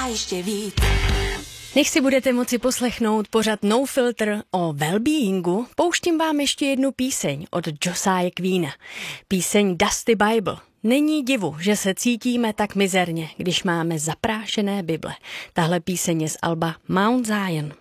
ještě víc. Než si budete moci poslechnout pořad No Filter o wellbeingu, pouštím vám ještě jednu píseň od Josiah Queena. Píseň Dusty Bible. Není divu, že se cítíme tak mizerně, když máme zaprášené Bible. Tahle píseň je z alba Mount Zion.